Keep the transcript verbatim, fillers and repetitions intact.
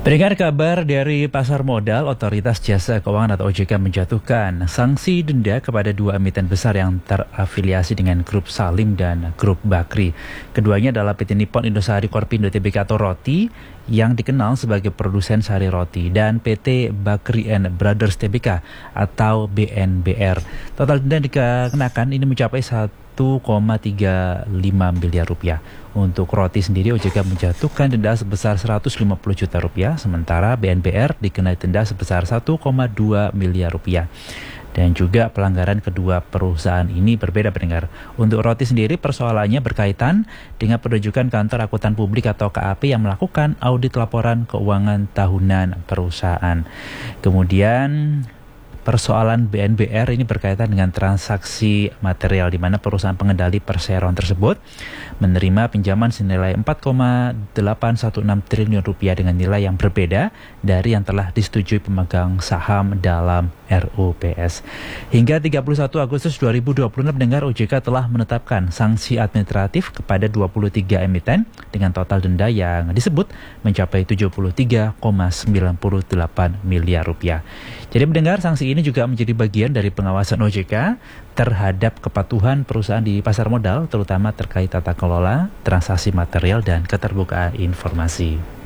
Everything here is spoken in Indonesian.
Pendengar kabar dari pasar modal, Otoritas Jasa Keuangan atau O J K menjatuhkan sanksi denda kepada dua emiten besar yang terafiliasi dengan Grup Salim dan Grup Bakri. Keduanya adalah P T Nippon Indosari Korpindo Tbk atau Roti yang dikenal sebagai produsen sari roti dan P T Bakri and Brothers Tbk atau B N B R. Total denda dikenakan ini mencapai satu koma tiga lima miliar rupiah. Untuk Roti sendiri, O J K menjatuhkan denda sebesar seratus lima puluh juta rupiah, sementara B N B R dikenai denda sebesar satu koma dua miliar rupiah. Dan juga pelanggaran kedua perusahaan ini berbeda, pendengar. Untuk Roti sendiri, persoalannya berkaitan dengan penunjukan kantor akuntan publik atau K A P yang melakukan audit laporan keuangan tahunan perusahaan. Kemudian persoalan B N B R ini berkaitan dengan transaksi material di mana perusahaan pengendali perseroan tersebut menerima pinjaman senilai empat koma delapan satu enam triliun rupiah dengan nilai yang berbeda dari yang telah disetujui pemegang saham dalam R U P S. Hingga tiga puluh satu Agustus dua ribu dua puluh enam, pendengar, O J K telah menetapkan sanksi administratif kepada dua puluh tiga emiten dengan total denda yang disebut mencapai tujuh puluh tiga koma sembilan delapan miliar rupiah. Jadi pendengar, sanksi ini juga menjadi bagian dari pengawasan O J K terhadap kepatuhan perusahaan di pasar modal, terutama terkait tata kelola, transaksi material, dan keterbukaan informasi.